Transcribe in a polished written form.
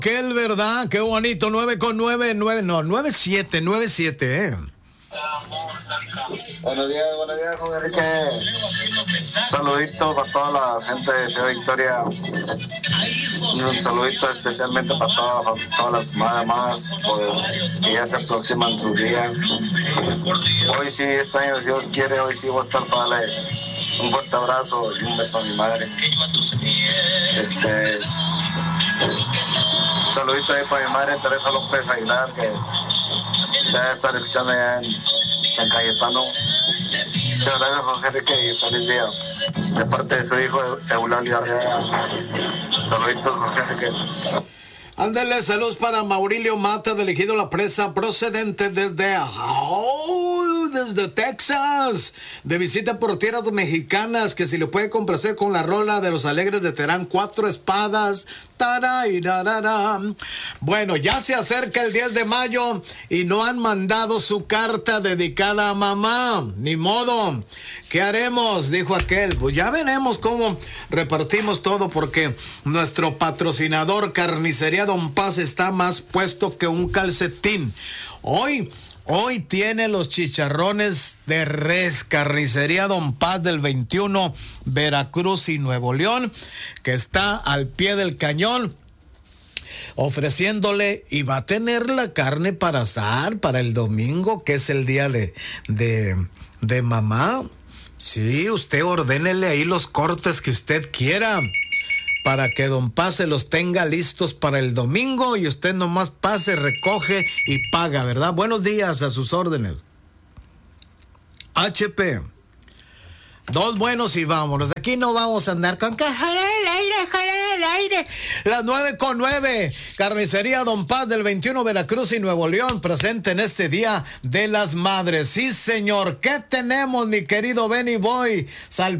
Qué verdad, qué bonito, 97, Buenos días, con Enrique. Saludito para toda la gente de Ciudad Victoria. Un saludito especialmente para todas las mamás que ya se aproximan su día. Hoy sí, este año, si Dios quiere, hoy sí voy a estar para darle un fuerte abrazo y un beso a mi madre. Un saludito ahí para mi madre, Teresa López Aguilar, que debe estar escuchando allá en San Cayetano. Muchas gracias, José Enrique, y feliz día. De parte de su hijo, Eulalio Arriaga. Saluditos, José Enrique. Ándale, saludos para Maurilio Mata de Elegido La Presa, procedente desde Texas, de visita por tierras mexicanas, que si le puede complacer con la rola de Los Alegres de Terán, 4 espadas. Bueno, ya se acerca el 10 de mayo y no han mandado su carta dedicada a mamá. Ni modo. ¿Qué haremos? Dijo aquel. Pues ya veremos cómo repartimos todo, porque nuestro patrocinador Carnicería Don Paz está más puesto que un calcetín. Hoy tiene los chicharrones de res, Carnicería Don Paz del 21, Veracruz y Nuevo León, que está al pie del cañón, ofreciéndole, y va a tener la carne para asar para el domingo, que es el día de mamá. Sí, usted ordénele ahí los cortes que usted quiera, para que Don Paz se los tenga listos para el domingo y usted nomás pase, recoge y paga, ¿verdad? Buenos días, a sus órdenes. HP. 2 buenos y vámonos. Aquí no vamos a andar con que jale el aire. Las 9:09. Carnicería Don Paz del 21, Veracruz y Nuevo León, presente en este Día de las Madres. Sí, señor. ¿Qué tenemos, mi querido Benny Boy?